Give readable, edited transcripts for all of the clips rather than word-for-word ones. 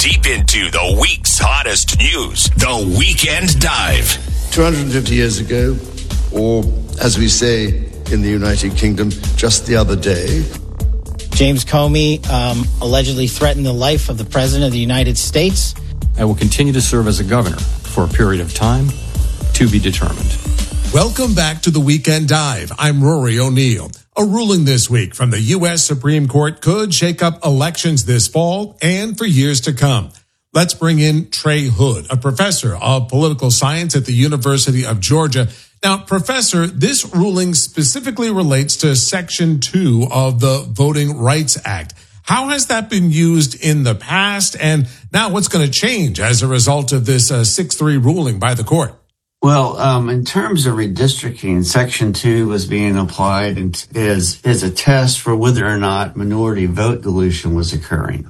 deep into the week's hottest news. The Weekend Dive. 250 years ago, or as we say in the United Kingdom, just the other day, James Comey allegedly threatened the life of the President of the United States. I will continue to serve as a governor for a period of time to be determined. Welcome back to the Weekend Dive. I'm Rory O'Neill. A ruling this week from the U.S. Supreme Court could shake up elections this fall and for years to come. Let's bring in Trey Hood, a professor of political science at the University of Georgia. Now, Professor, this ruling specifically relates to Section 2 of the Voting Rights Act. How has that been used in the past, and now what's going to change as a result of this 6-3 ruling by the court? Well, in terms of redistricting, Section 2 was being applied as a test for whether or not minority vote dilution was occurring.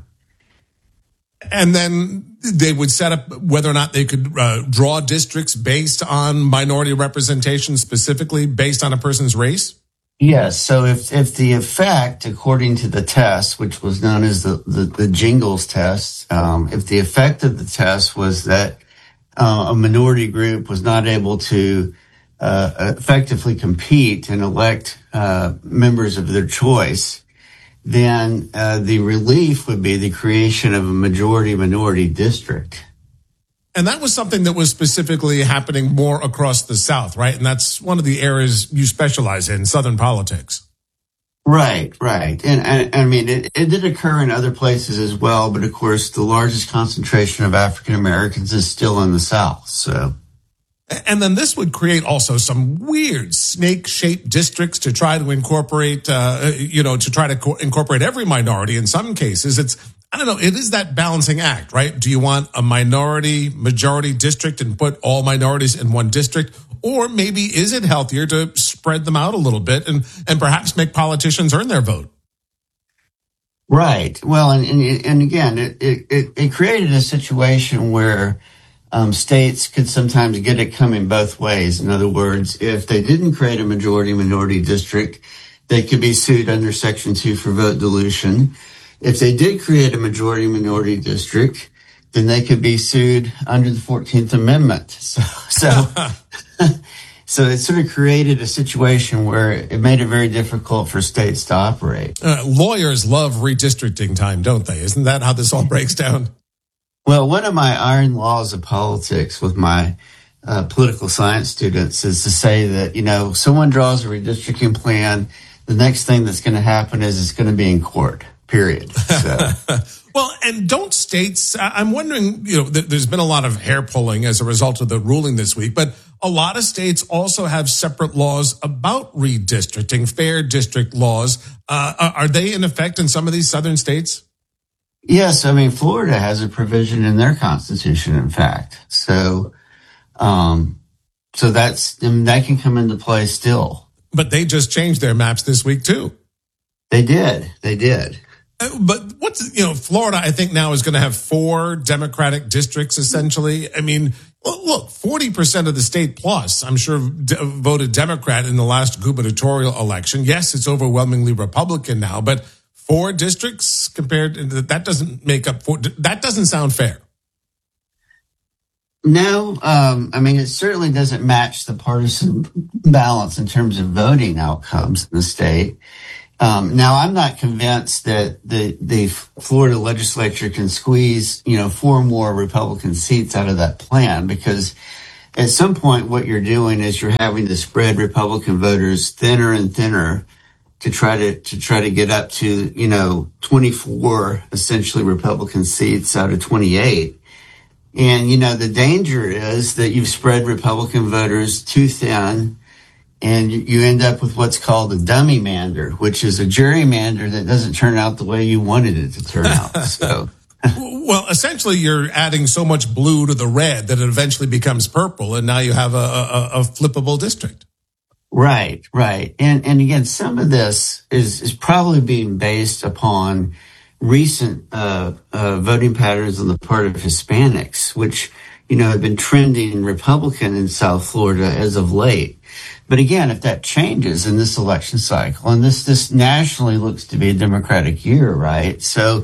And then they would set up whether or not they could draw districts based on minority representation, specifically based on a person's race? Yes. So if the effect, according to the test, which was known as the Jingles test, if the effect of the test was that a minority group was not able to effectively compete and elect members of their choice, then the relief would be the creation of a majority-minority district. And that was something that was specifically happening more across the South, right? And that's one of the areas you specialize in, Southern politics. Right. And I mean, it did occur in other places as well, but of course, the largest concentration of African Americans is still in the South, so. And then this would create also some weird snake-shaped districts to try to incorporate, incorporate every minority. In some cases, it is that balancing act, right? Do you want a majority district and put all minorities in one district? Or maybe is it healthier to spread them out a little bit and perhaps make politicians earn their vote? Right. Well, and again, it created a situation where states could sometimes get it coming both ways. In other words, if they didn't create a majority-minority district, they could be sued under Section 2 for vote dilution. If they did create a majority-minority district, then they could be sued under the 14th Amendment. So it sort of created a situation where it made it very difficult for states to operate. Lawyers love redistricting time, don't they? Isn't that how this all breaks down? Well, one of my iron laws of politics with my political science students is to say that, someone draws a redistricting plan, the next thing that's going to happen is it's going to be in court, period. So. Well, and don't states, I'm wondering, there's been a lot of hair pulling as a result of the ruling this week, but a lot of states also have separate laws about redistricting, fair district laws. Are they in effect in some of these southern states? Yes, I mean, Florida has a provision in their constitution, in fact. So that can come into play still. But they just changed their maps this week too. They did. But Florida, I think now is going to have 4 Democratic districts, essentially. I mean, look, 40% of the state plus, I'm sure, voted Democrat in the last gubernatorial election. Yes, it's overwhelmingly Republican now, but 4 districts compared to that doesn't make up 4. That doesn't sound fair. No, I mean, it certainly doesn't match the partisan balance in terms of voting outcomes in the state. Now, I'm not convinced that the Florida legislature can squeeze, 4 more Republican seats out of that plan, because at some point what you're doing is you're having to spread Republican voters thinner and thinner to try to get up to, 24 essentially Republican seats out of 28. And, the danger is that you've spread Republican voters too thin, and you end up with what's called a dummy mander, which is a gerrymander that doesn't turn out the way you wanted it to turn out. So, well, essentially, you're adding so much blue to the red that it eventually becomes purple, and now you have a flippable district. Right. And again, some of this is probably being based upon recent voting patterns on the part of Hispanics, which, have been trending Republican in South Florida as of late. But again, if that changes in this election cycle, and this nationally looks to be a Democratic year, right? So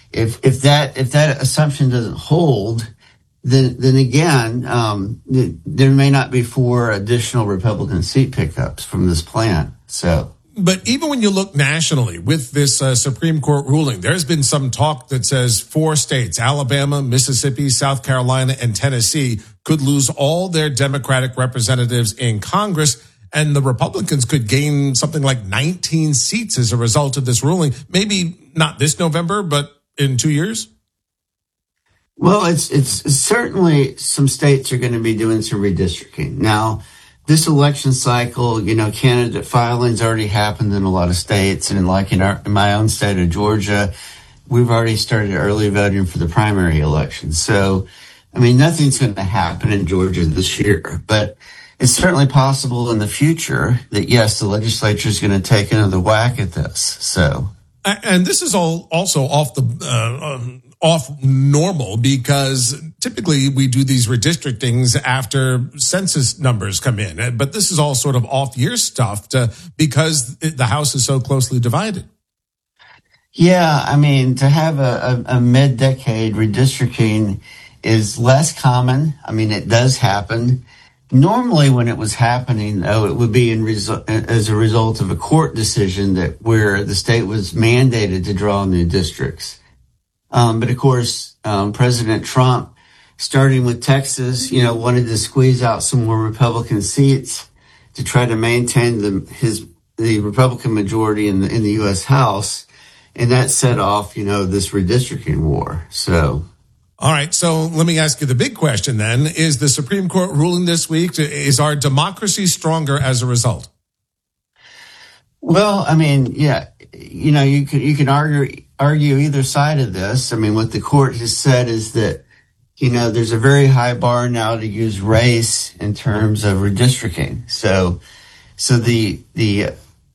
if that assumption doesn't hold, then again, there may not be 4 additional Republican seat pickups from this plan. So. But even when you look nationally with this Supreme Court ruling, there's been some talk that says 4 states, Alabama, Mississippi, South Carolina, and Tennessee, could lose all their Democratic representatives in Congress, and the Republicans could gain something like 19 seats as a result of this ruling. Maybe not this November, but in 2 years? Well, it's certainly some states are going to be doing some redistricting. Now, this election cycle, candidate filing's already happened in a lot of states. And like in my own state of Georgia, we've already started early voting for the primary election. So, nothing's going to happen in Georgia this year. But it's certainly possible in the future that, yes, the legislature is going to take another whack at this. So, and this is all also off normal, because typically we do these redistrictings after census numbers come in. But this is all sort of off-year stuff because the House is so closely divided. Yeah, to have a mid-decade redistricting is less common. It does happen. Normally when it was happening, though, it would be as a result of a court decision where the state was mandated to draw new districts. But of course, President Trump, starting with Texas, wanted to squeeze out some more Republican seats to try to maintain the Republican majority in the U.S. House, and that set off, this redistricting war. So. All right. So let me ask you the big question then. Is the Supreme Court ruling this week, is our democracy stronger as a result? Well, yeah, you can argue either side of this. What the court has said is that, there's a very high bar now to use race in terms of redistricting. So the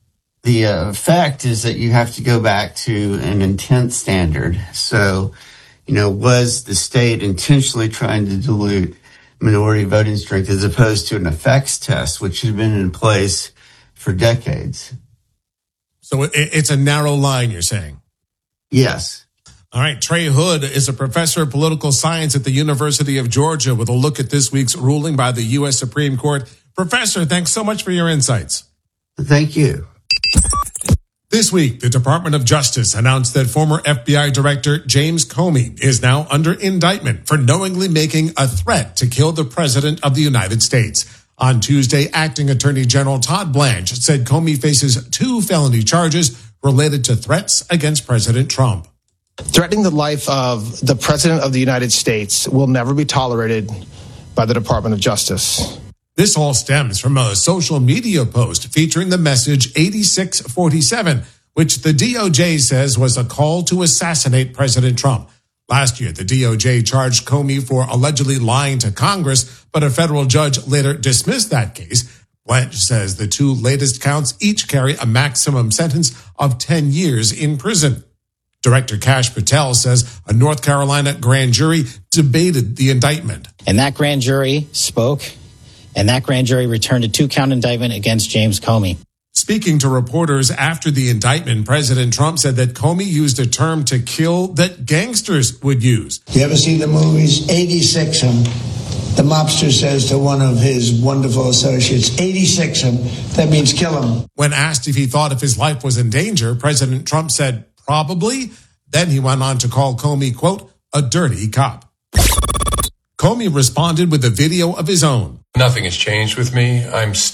effect is that you have to go back to an intent standard. So, was the state intentionally trying to dilute minority voting strength as opposed to an effects test, which has been in place for decades? So it's a narrow line, you're saying? Yes. All right. Trey Hood is a professor of political science at the University of Georgia with a look at this week's ruling by the U.S. Supreme Court. Professor, thanks so much for your insights. Thank you. This week, the Department of Justice announced that former FBI Director James Comey is now under indictment for knowingly making a threat to kill the President of the United States. On Tuesday, Acting Attorney General Todd Blanche said Comey faces 2 felony charges related to threats against President Trump. Threatening the life of the President of the United States will never be tolerated by the Department of Justice. This all stems from a social media post featuring the message 8647, which the DOJ says was a call to assassinate President Trump. Last year, the DOJ charged Comey for allegedly lying to Congress, but a federal judge later dismissed that case. Blanche says the 2 latest counts each carry a maximum sentence of 10 years in prison. Director Kash Patel says a North Carolina grand jury debated the indictment. And that grand jury spoke, and that grand jury returned a 2-count indictment against James Comey. Speaking to reporters after the indictment, President Trump said that Comey used a term to kill that gangsters would use. You ever see the movies 86 him? The mobster says to one of his wonderful associates, 86 him. That means kill him. When asked if he thought if his life was in danger, President Trump said, probably. Then he went on to call Comey, quote, a dirty cop. Comey responded with a video of his own. Nothing has changed with me. I'm